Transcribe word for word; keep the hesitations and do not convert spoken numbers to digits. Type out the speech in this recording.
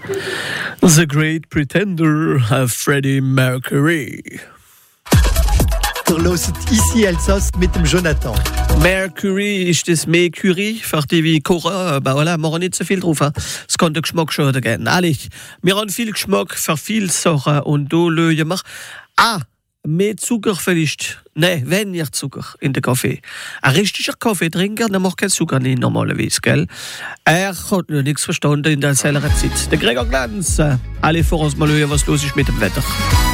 The Great Pretender, uh, Freddie Mercury. Los ici Alsace mit dem Jonathan. Mercury ist das Mercury, für die wie kochen, aber voilà, machen nicht so viel drauf. Es kann der Geschmack schon gehen. Ehrlich, wir haben viel Geschmack für viele Sachen und da lösen wir. Ah, mehr Zucker vielleicht. Nein, weniger Zucker in den Kaffee. Ein richtiger Kaffeetrinker, der macht keinen Zucker nicht normalerweise, gell? Er hat noch nichts verstanden in der selben Zeit. Der Gregor Glanz. Alle vor uns mal hören, was los ist mit dem Wetter.